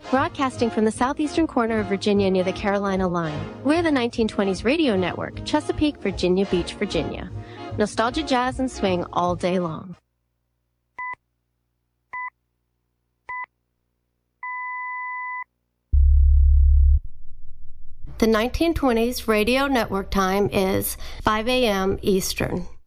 Broadcasting from the southeastern corner of Virginia near the Carolina line, we're the 1920s Radio Network, Chesapeake, Virginia Beach, Virginia. Nostalgia, jazz, and swing all day long. The 1920s Radio Network time is 5 a.m. Eastern.